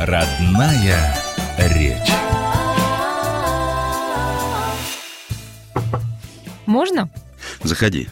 Родная речь. Можно? Заходи.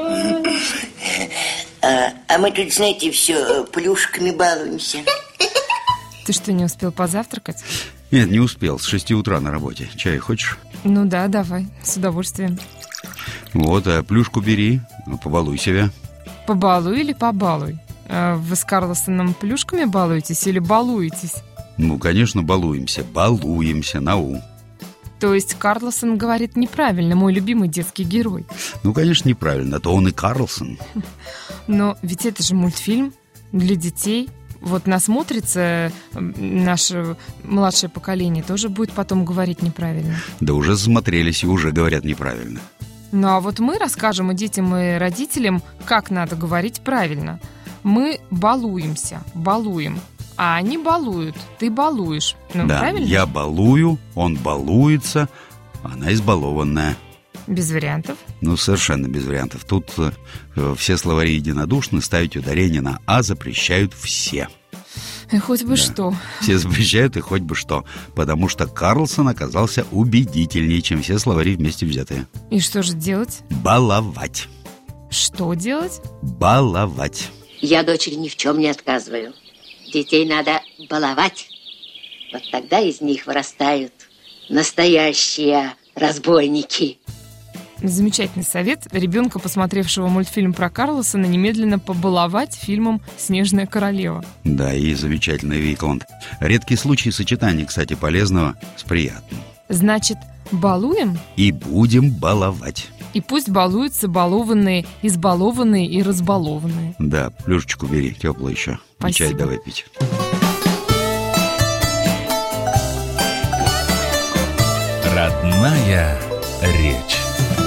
А мы тут, знаете, все плюшками балуемся. Ты что, не успел позавтракать? Нет, не успел, с 6 утра на работе. Чай хочешь? Ну да, давай, с удовольствием. Вот, а плюшку бери, побалуй себя. Побалуй или побалуй? Вы с Карлсоном плюшками балуетесь или балуетесь? Ну, конечно, балуемся на «у». То есть Карлсон говорит неправильно, мой любимый детский герой. Ну, конечно, неправильно, а то он и Карлсон. Но ведь это же мультфильм для детей. Вот насмотрится наше младшее поколение, тоже будет потом говорить неправильно. Да уже засмотрелись и уже говорят неправильно. Ну а вот мы расскажем и детям, и родителям, как надо говорить правильно. Мы балуемся, балуем, а они балуют, ты балуешь. Ну, да, правильно? Я балую, он балуется, она избалованная. Без вариантов? Ну, совершенно без вариантов. Тут все словари единодушны, ставить ударение на «а» запрещают все. И хоть бы что. Все запрещают и хоть бы что. Потому что Карлсон оказался убедительнее, чем все словари вместе взятые. И что же делать? Баловать. Что делать? Баловать. Я дочери ни в чем не отказываю. Детей надо баловать. Вот тогда из них вырастают настоящие разбойники. Замечательный совет. Ребенка, посмотревшего мультфильм про Карлсона, немедленно побаловать фильмом «Снежная королева». Да, и замечательный Викланд. Редкий случай сочетания, кстати, полезного с приятным. Значит, балуем? И будем баловать. И пусть балуются балованные, избалованные и разбалованные. Да, плюшечку бери, теплый еще. И чай давай пить. Родная речь.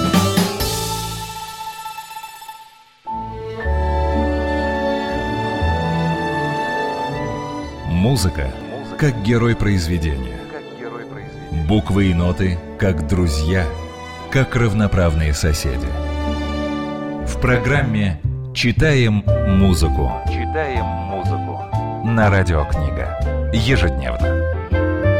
Музыка как герой произведения. Буквы и ноты как друзья, как равноправные соседи. В программе «Читаем музыку». На Радио Книга. Ежедневно.